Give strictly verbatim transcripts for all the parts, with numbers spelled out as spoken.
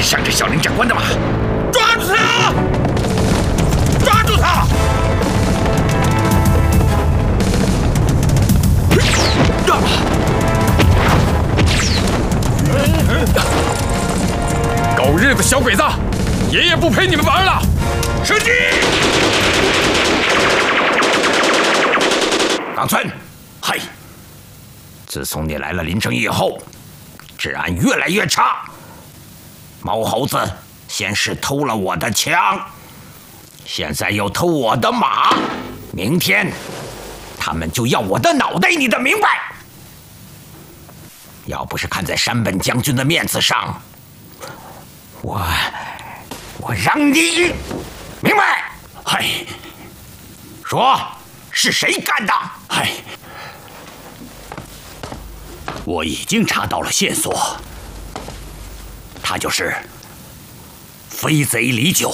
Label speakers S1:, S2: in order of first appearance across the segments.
S1: 向着小林长官的马，抓住他！抓住他！狗日的小鬼子，爷爷不陪你们玩了！射击！冈村，嘿，自从你来了临城以后，治安越来越差。毛猴子先是偷了我的枪，现在又偷我的马，明天他们就要我的脑袋，你得明白。要不是看在山本将军的面子上，我我让你明白。嗨，说是谁干的？嗨，我已经查到了线索，他就是飞贼李九，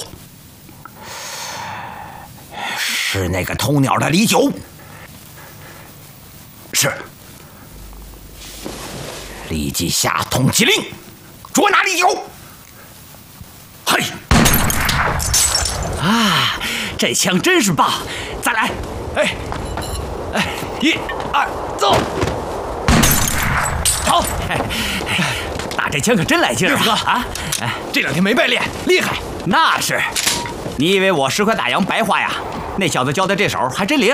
S1: 是那个偷鸟的李九。是。立即下通缉令，捉拿李九。嘿，啊，这枪真是棒！再来，哎，哎，一二，走！好，打这枪可真来劲儿啊！哥啊，哎，这两天没白练，厉害。那是，你以为我十块大洋白花呀？那小子教的这手还真灵。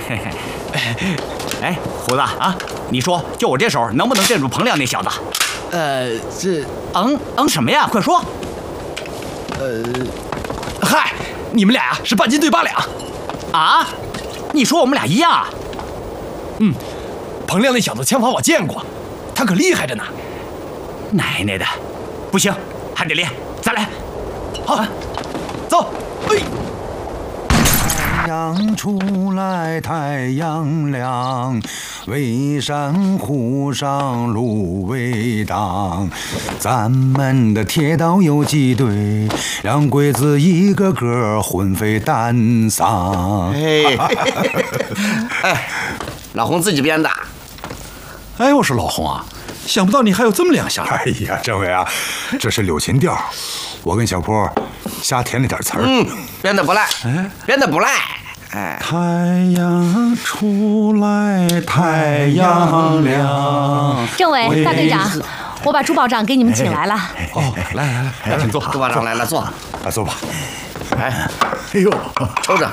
S1: 哎，胡子啊，你说就我这手能不能镇住彭亮那小子？
S2: 呃，这
S1: 嗯嗯什么呀？快说！
S2: 呃，嗨，你们俩呀是半斤对八两。
S1: 啊？你说我们俩一样啊？
S2: 嗯，彭亮那小子枪法我见过，他可厉害着呢。
S1: 奶奶的，不行，还得练，再来。好，啊、走。哎。
S3: 太阳出来，太阳亮，巍山湖上芦苇荡。咱们的铁道游击队，让鬼子一个个魂飞胆丧。
S4: 哎，哎，老洪自己编的。
S5: 哎，我说老洪啊，想不到你还有这么两下。
S3: 哎呀，政委啊，这是柳琴调，我跟小坡瞎填了点词儿。
S4: 嗯，编的不赖，编的不赖。哎，
S3: 太阳出来，太阳亮。
S6: 政委、大队长，我把朱保长给你们请来了。
S5: 哦，来来来，来，请坐。
S4: 朱保长来了，坐。
S3: 啊，坐吧。
S4: 哎，哎呦，抽着。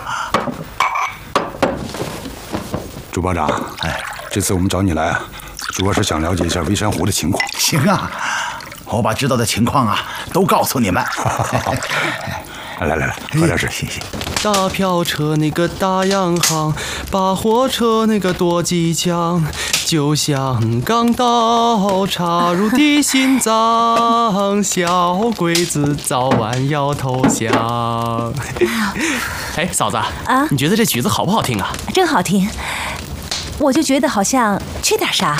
S3: 朱保长，哎，这次我们找你来啊，主要是想了解一下微山湖的情况。
S7: 行啊，我把知道的情况啊都告诉你们。
S3: 来来来，快点吃，谢谢。
S8: 大票车那个大洋行，把货车那个多机枪，就像钢刀插入敌心脏，小鬼子早晚要投降。哎，嫂子啊，你觉得这曲子好不好听啊？
S6: 真好听，我就觉得好像缺点啥。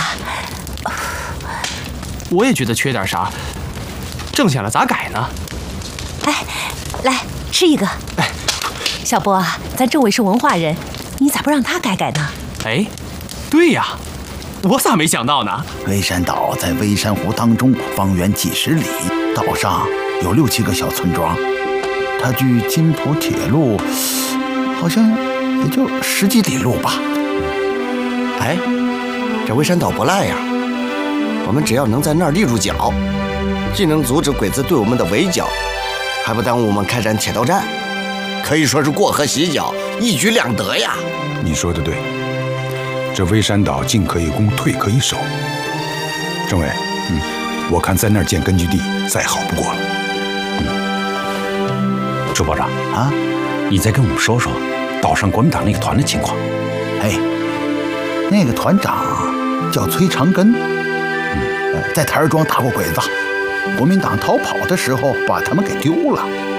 S8: 我也觉得缺点啥，正想着咋改呢？
S6: 哎，来吃一个。哎。小波，咱政委是文化人，你咋不让他改改呢？
S8: 哎，对呀，我咋没想到呢？
S7: 微山岛在微山湖当中，方圆几十里，岛上有六七个小村庄，它距金浦铁路好像也就十几里路吧。
S4: 哎，这微山岛不赖呀，我们只要能在那儿立住脚，既能阻止鬼子对我们的围剿，还不耽误我们开展铁道战。可以说是过河洗脚，一举两得呀！
S3: 你说的对，这微山岛进可以攻，退可以守。政委，嗯，我看在那儿建根据地再好不过了。
S5: 嗯，朱保长
S7: 啊，
S5: 你再跟我们说说岛上国民党那个团的情况。
S7: 哎，那个团长叫崔长根，嗯，在台儿庄打过鬼子，国民党逃跑的时候把他们给丢了。